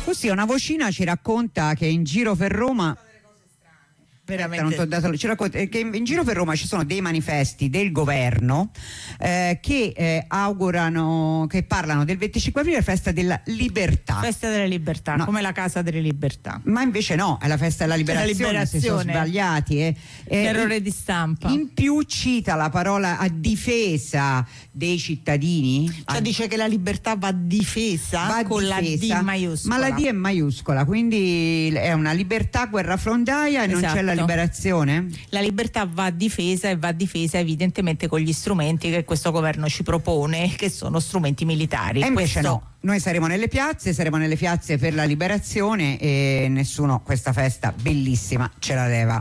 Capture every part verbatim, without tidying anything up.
Così una vocina ci racconta che in giro per Roma veramente non t'ho dato, ci racconta, che in, in giro per Roma ci sono dei manifesti del governo eh, che eh, augurano, che parlano del venticinque aprile, festa della libertà. Festa della libertà, no. come la Casa delle Libertà. Ma invece no, è la festa della liberazione, la liberazione. si sono sbagliati. Eh. Eh, Errore di stampa. In più cita la parola a difesa dei cittadini. Cioè a, dice che la libertà va difesa va con difesa, la D maiuscola. Ma la D è maiuscola, quindi è una libertà guerrafrondaia e esatto. non c'è la liberazione? La libertà va difesa e va difesa evidentemente con gli strumenti che questo governo ci propone, che sono strumenti militari. E invece questo... no, noi saremo nelle piazze, saremo nelle piazze per la liberazione e nessuno questa festa bellissima ce la leva.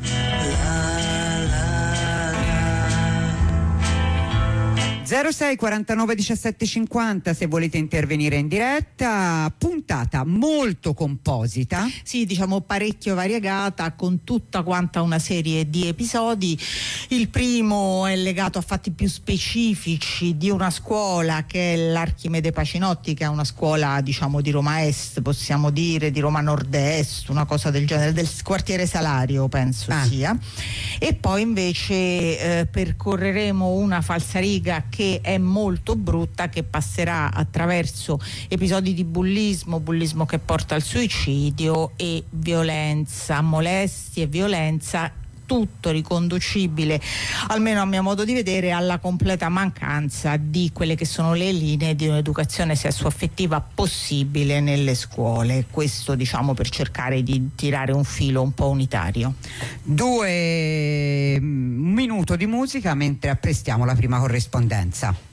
zero sei quarantanove diciassette cinquanta se volete intervenire in diretta. Puntata molto composita. Sì, diciamo parecchio variegata, con tutta quanta una serie di episodi. Il primo è legato a fatti più specifici di una scuola che è l'Archimede Pacinotti, che è una scuola diciamo di Roma Est, possiamo dire, di Roma Nord-Est, una cosa del genere, del quartiere Salario penso ah. sia. E poi invece eh, percorreremo una falsariga che che è molto brutta, che passerà attraverso episodi di bullismo, bullismo che porta al suicidio e violenza, molestie e violenza, tutto riconducibile, almeno a mio modo di vedere, alla completa mancanza di quelle che sono le linee di un'educazione sessuaffettiva possibile nelle scuole. Questo diciamo per cercare di tirare un filo un po' unitario. Due un minuto di musica mentre apprestiamo la prima corrispondenza.